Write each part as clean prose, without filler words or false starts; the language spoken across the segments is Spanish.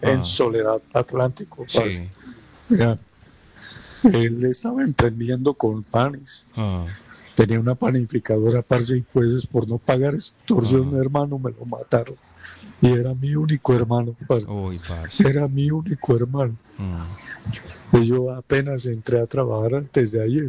en Soledad Atlántico, parce. Sí. Ya. Él estaba emprendiendo con panes. Tenía una panificadora, parce, y pues por no pagar extorsión, mi hermano, me lo mataron. Y era mi único hermano, parce. Uy, parce. Era mi único hermano. Y yo apenas entré a trabajar antes de ayer.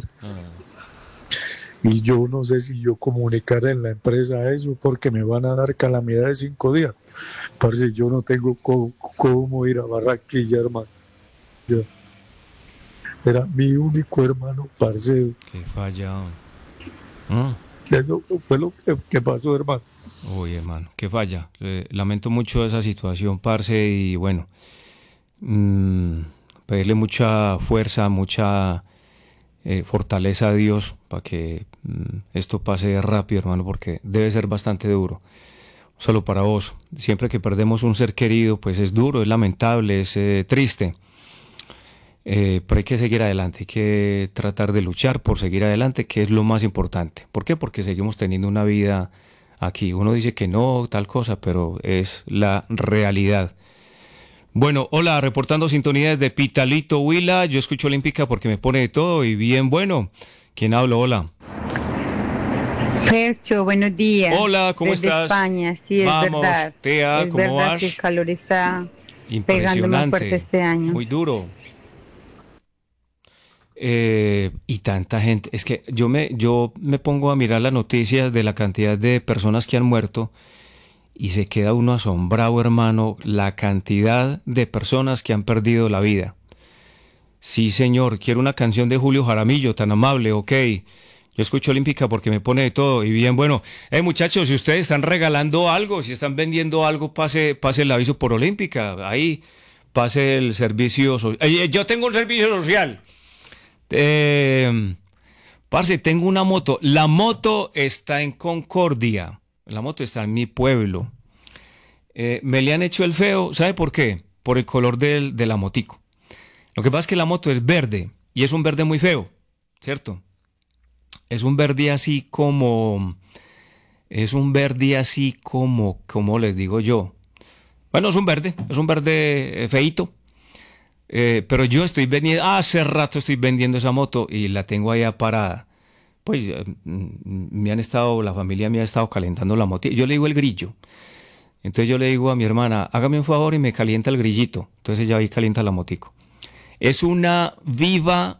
Y yo no sé si yo comunicar en la empresa eso porque me van a dar calamidad de 5 días. Parce, yo no tengo cómo ir a Barranquilla, hermano. Ya. Era mi único hermano, parce. Qué falla. Eso fue lo que pasó, hermano. Uy, hermano, qué falla. Lamento mucho esa situación, parce, y bueno, pedirle mucha fuerza, mucha fortaleza a Dios para que esto pase rápido, hermano, porque debe ser bastante duro. Solo para vos. Siempre que perdemos un ser querido, pues es duro, es lamentable, es triste. Pero hay que seguir adelante, hay que tratar de luchar por seguir adelante, que es lo más importante. ¿Por qué? Porque seguimos teniendo una vida aquí. Uno dice que no, tal cosa, pero es la realidad. Bueno, hola, reportando sintonía desde Pitalito, Huila. Yo escucho Olímpica porque me pone de todo y bien bueno. ¿Quién habla? Hola. Fercho, buenos días. Hola, ¿cómo desde estás? España, sí, Vamos, es verdad. Tea, Es ¿cómo verdad vas? que el calor está pegando más fuerte Impresionante, este año. muy duro. Y tanta gente, es que yo me pongo a mirar las noticias de la cantidad de personas que han muerto y se queda uno asombrado, hermano, la cantidad de personas que han perdido la vida. Sí, señor, quiero una canción de Julio Jaramillo, tan amable, ok. Yo escucho Olímpica porque me pone de todo y bien bueno. Muchachos, si ustedes están regalando algo, si están vendiendo algo, pase el aviso por Olímpica. Ahí pase el servicio social. Yo tengo un servicio social. Parce, tengo una moto. La moto está en Concordia. La moto está en mi pueblo. Me le han hecho el feo. ¿Sabe por qué? Por el color de la motico. Lo que pasa es que la moto es verde y es un verde muy feo, ¿cierto? Es un verde así como... ¿cómo les digo yo? Bueno, es un verde feíto. Pero yo estoy vendiendo, hace rato estoy vendiendo esa moto y la tengo allá parada. Pues la familia me ha estado calentando la moto. Yo le digo el grillo. Entonces yo le digo a mi hermana, hágame un favor y me calienta el grillito. Entonces ella ahí calienta la motico. Es una Viva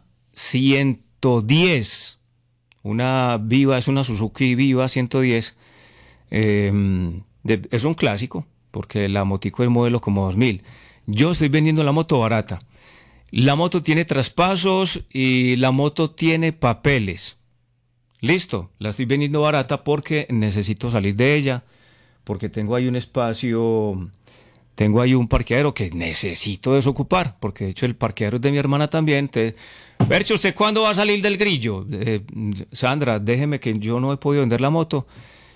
110. Es una Suzuki Viva 110. Es un clásico, porque la motico es modelo como 2000. Yo estoy vendiendo la moto barata. La moto tiene traspasos y la moto tiene papeles. Listo, la estoy vendiendo barata porque necesito salir de ella, porque tengo ahí un espacio, tengo ahí un parqueadero que necesito desocupar, porque de hecho el parqueadero es de mi hermana también. Percho, ¿usted cuándo va a salir del grillo? Sandra, déjeme que yo no he podido vender la moto.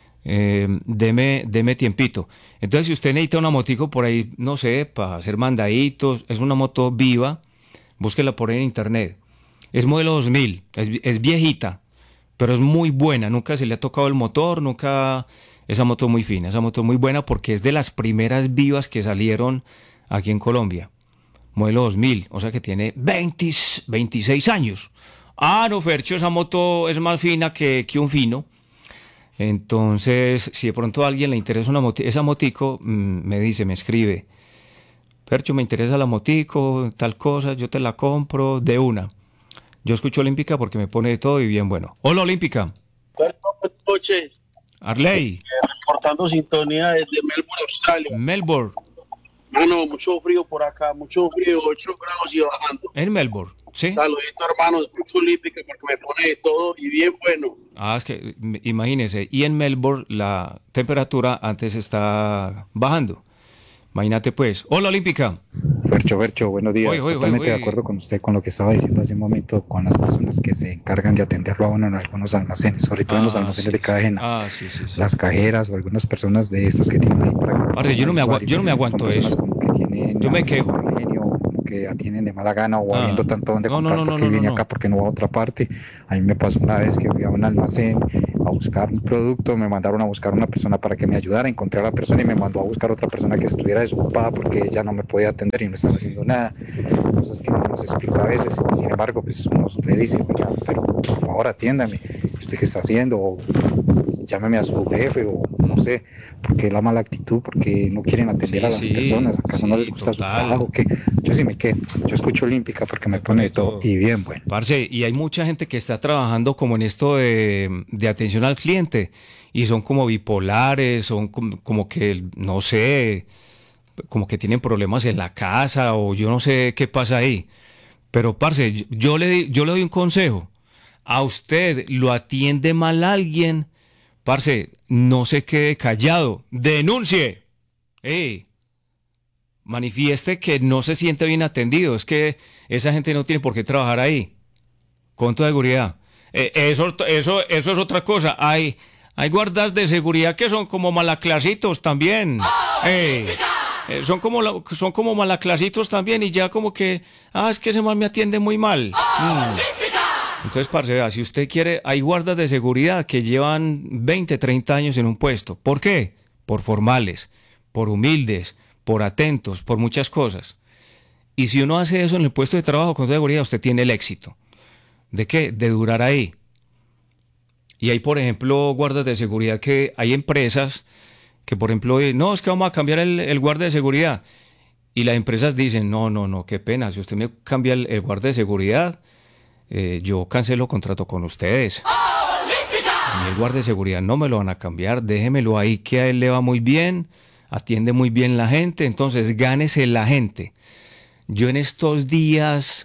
Deme tiempito. Entonces, si usted necesita una motico por ahí, no sé, para hacer mandaditos, es una moto Viva, búsquela por ahí en internet. Es modelo 2000, es viejita, pero es muy buena. Nunca se le ha tocado el motor, nunca. Esa moto muy fina, esa moto muy buena porque es de las primeras Vivas que salieron aquí en Colombia. Modelo 2000, o sea que tiene 26 años. Ah, no, Fercho, esa moto es más fina que un fino. Entonces, si de pronto a alguien le interesa esa motico, me dice, me escribe, Fercho, me interesa la motico, tal cosa, yo te la compro de una. Yo escucho Olímpica porque me pone de todo y bien bueno. Hola, Olímpica. Buenas noches. Arley. Reportando sintonía desde Melbourne, Australia. Melbourne. Bueno, mucho frío por acá, mucho frío, 8 grados y bajando. En Melbourne, sí. Saludito, hermano, escucho Olímpica porque me pone de todo y bien bueno. Es que imagínese, y en Melbourne la temperatura antes está bajando. Imagínate pues. Hola, Olímpica. Fercho, buenos días. Totalmente de acuerdo con usted con lo que estaba diciendo hace un momento, con las personas que se encargan de atenderlo a uno en algunos almacenes, sobre todo en los almacenes de cadena. Sí. Las cajeras o algunas personas de estas que tienen ahí para... Parce, yo no me aguanto eso. Como que tienen yo me quejo. Como que atienden de mala gana o habiendo tanto donde comprar porque viene acá porque no va a otra parte. A mí me pasó una vez que fui a un almacén, a buscar un producto, me mandaron a buscar una persona para que me ayudara, encontré a la persona y me mandó a buscar otra persona que estuviera desocupada porque ella no me podía atender y no estaba haciendo nada, cosas que no nos explica a veces. Sin embargo, pues uno le dice, oiga, pero por favor atiéndame, ¿usted qué está haciendo? O llámeme a su jefe, o no sé, porque la mala actitud, porque no quieren atender a las personas, ¿acaso no les gusta su trabajo? ¿Qué? Yo sí me quedo, yo escucho Olímpica porque me pone de todo y bien bueno. Parce, y hay mucha gente que está trabajando como en esto de atención al cliente y son como bipolares, son como que, no sé, como que tienen problemas en la casa o yo no sé qué pasa ahí. Pero, parce, yo le doy un consejo. A usted lo atiende mal alguien, parce, no se quede callado, denuncie. Manifieste que no se siente bien atendido. Es que esa gente no tiene por qué trabajar ahí. Con toda seguridad. Eso es otra cosa. Hay guardas de seguridad que son como malaclasitos también. Son como malaclasitos también y ya como que, es que ese mal me atiende muy mal. Entonces, parce, vea, si usted quiere, hay guardas de seguridad que llevan 20, 30 años en un puesto. ¿Por qué? Por formales, por humildes, por atentos, por muchas cosas. Y si uno hace eso en el puesto de trabajo con seguridad, usted tiene el éxito. ¿De qué? De durar ahí. Y hay, por ejemplo, guardas de seguridad que hay empresas que, por ejemplo, no, es que vamos a cambiar el guardia de seguridad. Y las empresas dicen, no, qué pena, si usted me cambia el guardia de seguridad, yo cancelo contrato con ustedes. A mí el guardia de seguridad no me lo van a cambiar, déjemelo ahí que a él le va muy bien, atiende muy bien la gente, entonces gánese la gente. Yo en estos días,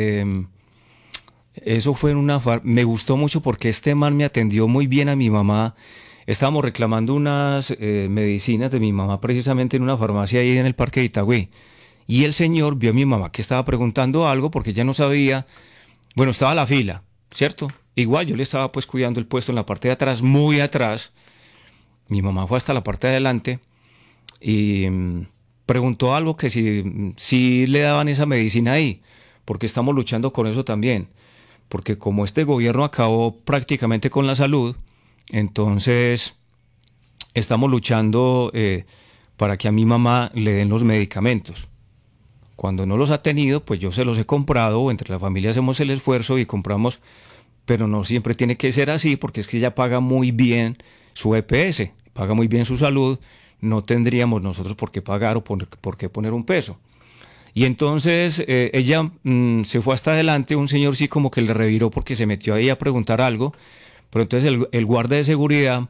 eso fue me gustó mucho porque este man me atendió muy bien a mi mamá. Estábamos reclamando unas medicinas de mi mamá precisamente en una farmacia ahí en el Parque de Itagüí. Y el señor vio a mi mamá que estaba preguntando algo porque ella no sabía. Bueno, estaba la fila, ¿cierto? Igual yo le estaba pues cuidando el puesto en la parte de atrás, muy atrás. Mi mamá fue hasta la parte de adelante y preguntó algo que si le daban esa medicina ahí, porque estamos luchando con eso también. Porque como este gobierno acabó prácticamente con la salud, entonces estamos luchando para que a mi mamá le den los medicamentos. Cuando no los ha tenido, pues yo se los he comprado, entre la familia hacemos el esfuerzo y compramos, pero no siempre tiene que ser así, porque es que ella paga muy bien su EPS, paga muy bien su salud, no tendríamos nosotros por qué pagar o por qué poner un peso. Y entonces ella se fue hasta adelante, un señor sí como que le reviró porque se metió ahí a preguntar algo, pero entonces el guardia de seguridad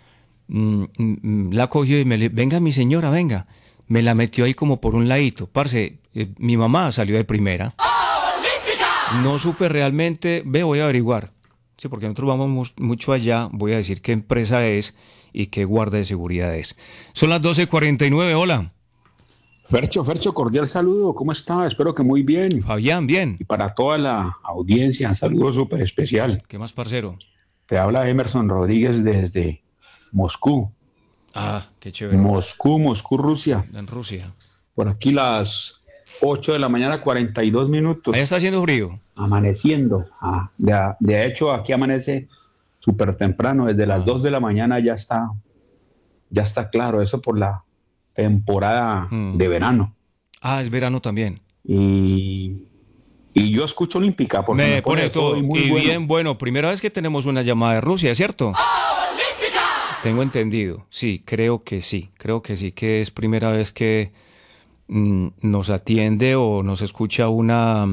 la cogió y venga mi señora, venga. Me la metió ahí como por un ladito. Parce, mi mamá salió de primera. No supe realmente, voy a averiguar. Sí, porque nosotros vamos mucho allá, voy a decir qué empresa es y qué guardia de seguridad es. Son las 12:49, hola. Fercho, cordial saludo, ¿cómo está? Espero que muy bien. Fabián, bien. Y para toda la audiencia, un saludo súper especial. ¿Qué más, parcero? Te habla Emerson Rodríguez desde Moscú. Qué chévere. Moscú, Rusia. En Rusia. Por aquí las 8 de la mañana, 42 minutos. Ahí está haciendo frío. Amaneciendo. De hecho, aquí amanece súper temprano. Desde las 2 de la mañana ya está claro. Eso por la temporada de verano. Es verano también. Y yo escucho Olímpica porque me pone todo y muy bueno. Bien bueno. Primera vez que tenemos una llamada de Rusia, ¿cierto? Tengo entendido, sí, creo que sí, que es primera vez que nos atiende o nos escucha una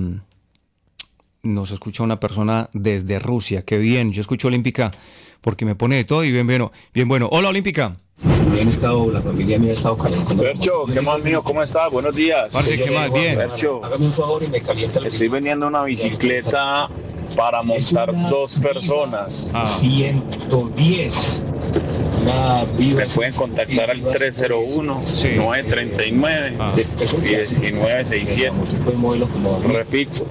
persona desde Rusia. Qué bien, yo escucho Olímpica porque me pone de todo y bien bueno. Hola, Olímpica. La familia mía ha estado calentando. Percho, ¿qué más mío? ¿Cómo estás? Buenos días. Parce, ¿qué más? Bien. Percho, hágame un favor y me calienta. Estoy vendiendo una bicicleta para montar dos personas. 110. Me pueden contactar al 301-939-1967. Repito,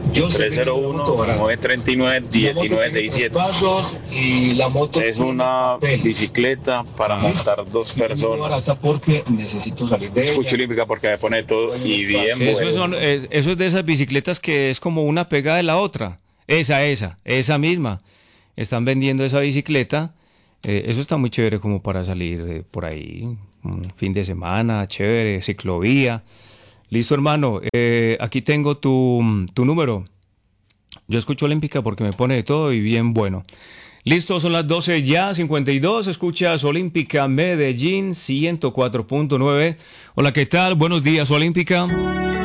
301-939-1967. Es una bicicleta para montar dos personas. Necesito salir de Escucho Olímpica porque me pone todo y bien bueno. Eso es de esas bicicletas que es como una pegada de la otra. Esa misma. Están vendiendo esa bicicleta Eso está muy chévere como para salir por ahí, un fin de semana, chévere, ciclovía. Listo, hermano, aquí tengo tu número. Yo escucho Olímpica porque me pone de todo y bien bueno. Listo, son las 12 ya, 52. Escuchas Olímpica Medellín 104.9. Hola, ¿qué tal? Buenos días, Olímpica.